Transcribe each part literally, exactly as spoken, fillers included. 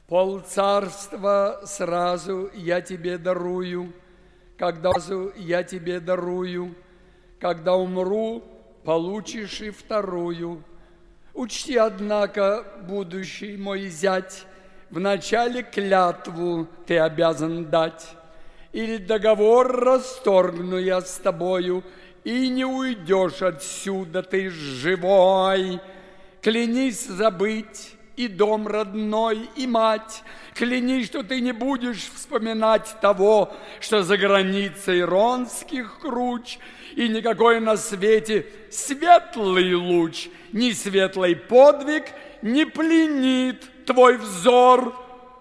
Полцарства сразу я тебе дарую, когда я тебе дарую, когда умру, получишь и вторую. Учти, однако, будущий мой зять, вначале клятву ты обязан дать, или договор расторгну я с тобою, и не уйдешь отсюда ты живой. Клянись забыть и дом родной, и мать. Клянись, что ты не будешь вспоминать того, что за границей ронских круч, и никакой на свете светлый луч, ни светлый подвиг не пленит твой взор.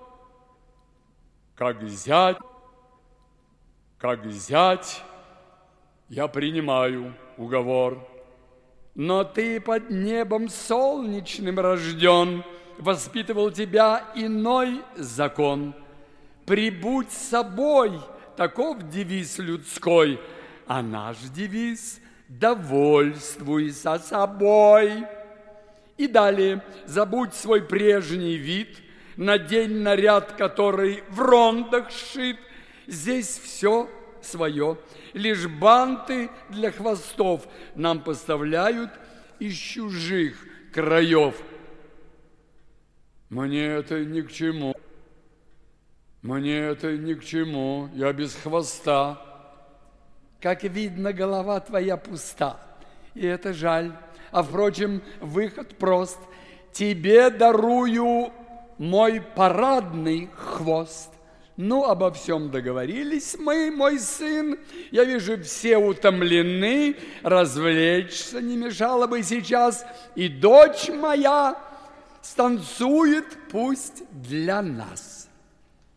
Как зять, как зять, я принимаю уговор. Но ты под небом солнечным рожден, воспитывал тебя иной закон. Прибудь с собой, таков девиз людской, а наш девиз – довольствуйся собой. И далее забудь свой прежний вид, надень наряд, который в рондах сшит. Здесь все свое, лишь банты для хвостов нам поставляют из чужих краев. Мне это ни к чему, мне это ни к чему, я без хвоста. Как видно, голова твоя пуста, и это жаль. А, впрочем, выход прост. Тебе дарую мой парадный хвост. Ну, обо всем договорились мы, мой сын. Я вижу, все утомлены, развлечься не мешало бы сейчас. И дочь моя станцует пусть для нас.